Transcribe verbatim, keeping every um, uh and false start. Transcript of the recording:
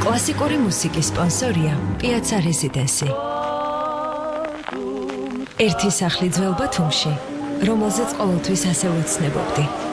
კლასიკური მუსიკის სპონსორია Piazza Residency. ერთი სახლი ძველ ბათუმში, რომელზეც ყოველთვის ასე ვეცნებობდი.